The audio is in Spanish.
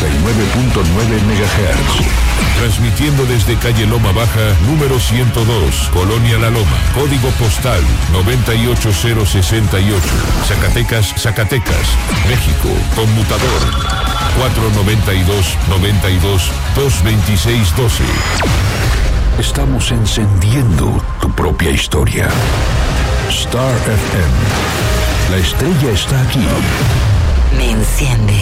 MHz. Transmitiendo desde calle Loma Baja, número 102, Colonia La Loma, código postal 98068, Zacatecas, México, conmutador 492-92-226-12. Estamos encendiendo tu propia historia. Star FM. La estrella está aquí. Me enciende.